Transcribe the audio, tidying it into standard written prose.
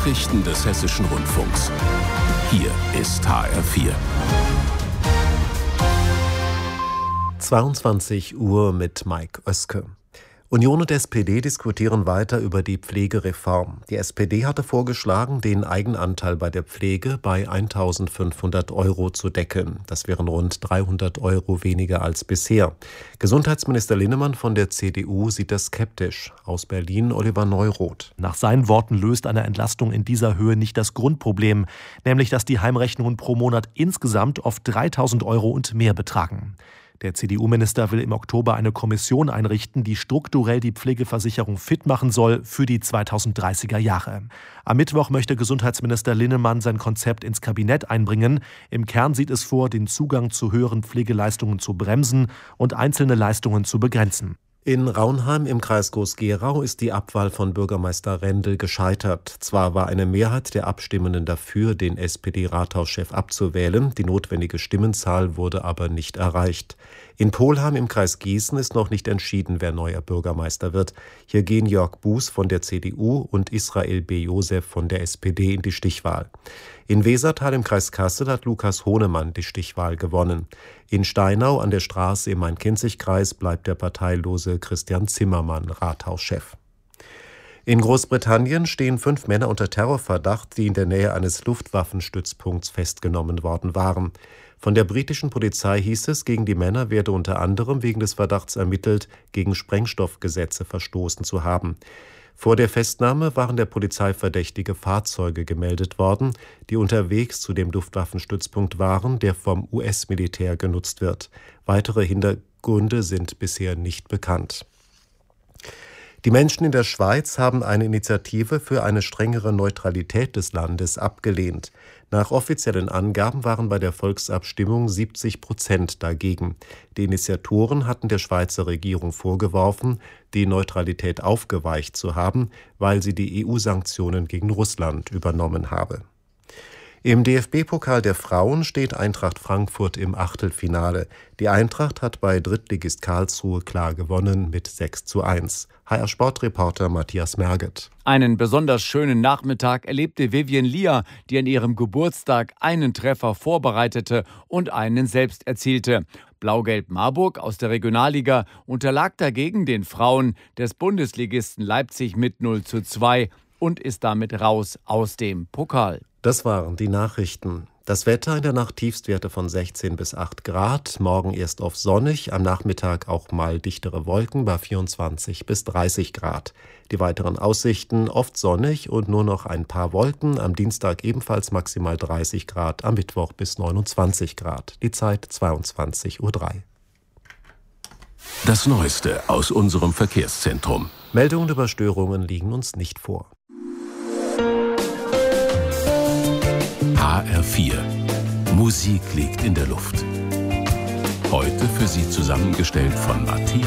Nachrichten des Hessischen Rundfunks. Hier ist HR4. 22 Uhr mit Mike Oeske. Union und SPD diskutieren weiter über die Pflegereform. Die SPD hatte vorgeschlagen, den Eigenanteil bei der Pflege bei 1.500 € zu decken. Das wären rund 300 € weniger als bisher. Gesundheitsminister Linnemann von der CDU sieht das skeptisch. Aus Berlin Oliver Neuroth. Nach seinen Worten löst eine Entlastung in dieser Höhe nicht das Grundproblem, nämlich dass die Heimrechnungen pro Monat insgesamt oft 3.000 € und mehr betragen. Der CDU-Minister will im Oktober eine Kommission einrichten, die strukturell die Pflegeversicherung fit machen soll für die 2030er Jahre. Am Mittwoch möchte Gesundheitsminister Linnemann sein Konzept ins Kabinett einbringen. Im Kern sieht es vor, den Zugang zu höheren Pflegeleistungen zu bremsen und einzelne Leistungen zu begrenzen. In Raunheim im Kreis Groß-Gerau ist die Abwahl von Bürgermeister Rendel gescheitert. Zwar war eine Mehrheit der Abstimmenden dafür, den SPD-Rathauschef abzuwählen, die notwendige Stimmenzahl wurde aber nicht erreicht. In Polheim im Kreis Gießen ist noch nicht entschieden, wer neuer Bürgermeister wird. Hier gehen Jörg Buß von der CDU und Israel B. Josef von der SPD in die Stichwahl. In Wesertal im Kreis Kassel hat Lukas Hohnemann die Stichwahl gewonnen. In Steinau an der Straße im Main-Kinzig-Kreis bleibt der parteilose Christian Zimmermann Rathauschef. In Großbritannien stehen 5 Männer unter Terrorverdacht, die in der Nähe eines Luftwaffenstützpunkts festgenommen worden waren. Von der britischen Polizei hieß es, gegen die Männer werde unter anderem wegen des Verdachts ermittelt, gegen Sprengstoffgesetze verstoßen zu haben. Vor der Festnahme waren der Polizei verdächtige Fahrzeuge gemeldet worden, die unterwegs zu dem Luftwaffenstützpunkt waren, der vom US-Militär genutzt wird. Weitere Hintergründe sind bisher nicht bekannt. Die Menschen in der Schweiz haben eine Initiative für eine strengere Neutralität des Landes abgelehnt. Nach offiziellen Angaben waren bei der Volksabstimmung 70% dagegen. Die Initiatoren hatten der Schweizer Regierung vorgeworfen, die Neutralität aufgeweicht zu haben, weil sie die EU-Sanktionen gegen Russland übernommen habe. Im DFB-Pokal der Frauen steht Eintracht Frankfurt im Achtelfinale. Die Eintracht hat bei Drittligist Karlsruhe klar gewonnen mit 6:1. HR-Sportreporter Matthias Merget. Einen besonders schönen Nachmittag erlebte Vivien Lier, die an ihrem Geburtstag einen Treffer vorbereitete und einen selbst erzielte. Blau-Gelb Marburg aus der Regionalliga unterlag dagegen den Frauen des Bundesligisten Leipzig mit 0:2 und ist damit raus aus dem Pokal. Das waren die Nachrichten. Das Wetter in der Nacht Tiefstwerte von 16 bis 8 Grad, morgen erst oft sonnig, am Nachmittag auch mal dichtere Wolken bei 24 bis 30 Grad. Die weiteren Aussichten oft sonnig und nur noch ein paar Wolken, am Dienstag ebenfalls maximal 30 Grad, am Mittwoch bis 29 Grad. Die Zeit 22:03 Uhr. Das Neueste aus unserem Verkehrszentrum. Meldungen über Störungen liegen uns nicht vor. HR4. Musik liegt in der Luft. Heute für Sie zusammengestellt von Matthias